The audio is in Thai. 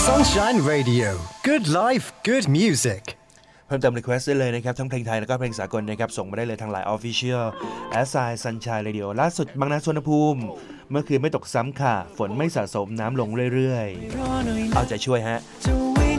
Sunshine Radio Good Life Good Music เพิ่มเติม request ได้เลยนะครับทั้งเพลงไทยแล้วก็เพลงสากลนะครับส่งมาได้เลยทาง Line Official @Sunshine Radio ล่าสุดบางนาสวนภูมิเมื่อคืนไม่ตกซ้ำค่ะฝนไม่สะสมน้ำลงเรื่อยๆเอาใจช่วยฮะ